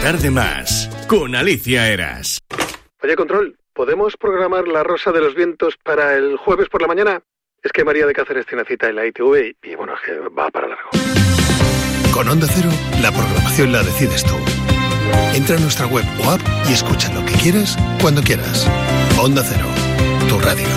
tarde más, con Alicia Eras. Oye, Control, ¿podemos programar La Rosa de los Vientos para el jueves por la mañana? Es que María de Cáceres tiene cita en la ITV y bueno, es que va para largo. Con Onda Cero, la programación la decides tú. Entra a nuestra web o app y escucha lo que quieras, cuando quieras. Onda Cero, tu radio.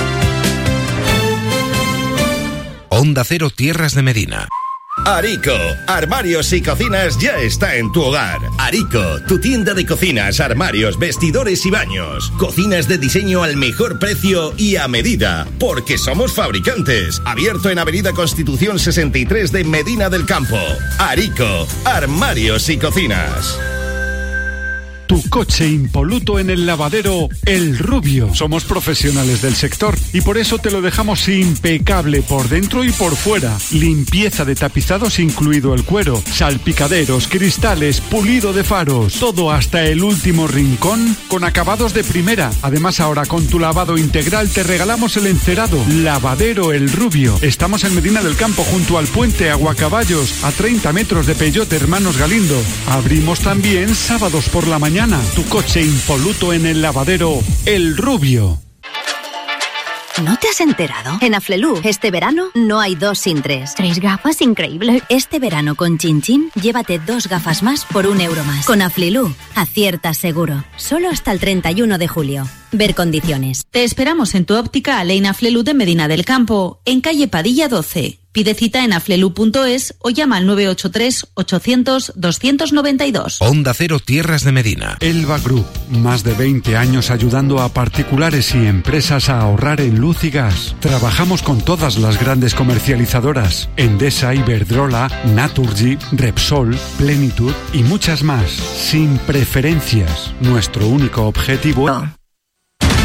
Onda Cero Tierras de Medina. Arico, armarios y cocinas ya está en tu hogar. Arico, tu tienda de cocinas, armarios, vestidores y baños. Cocinas de diseño al mejor precio y a medida, porque somos fabricantes. Abierto en Avenida Constitución 63 de Medina del Campo. Arico, armarios y cocinas. Tu coche impoluto en el lavadero El Rubio. Somos profesionales del sector y por eso te lo dejamos impecable por dentro y por fuera. Limpieza de tapizados incluido el cuero, salpicaderos, cristales, pulido de faros, todo hasta el último rincón con acabados de primera. Además, ahora con tu lavado integral te regalamos el encerado. Lavadero El Rubio. Estamos en Medina del Campo junto al puente Aguacaballos, a 30 metros de Peyote Hermanos Galindo. Abrimos también sábados por la mañana. Tu coche impoluto en el lavadero El Rubio. ¿No te has enterado? En Aflelu, este verano no hay 2 sin 3. 3 gafas, increíble. Este verano con Chin Chin, llévate 2 gafas más por €1 más. Con Aflelu, aciertas seguro. Solo hasta el 31 de julio. Ver condiciones. Te esperamos en tu óptica Aleina Aflelu de Medina del Campo, en calle Padilla 12. Pide cita en aflelu.es o llama al 983 800 292. Onda Cero Tierras de Medina. Elba Group, más de 20 años ayudando a particulares y empresas a ahorrar en luz y gas. Trabajamos con todas las grandes comercializadoras: Endesa, Iberdrola, Naturgy, Repsol, Plenitud y muchas más, sin preferencias. Nuestro único objetivo...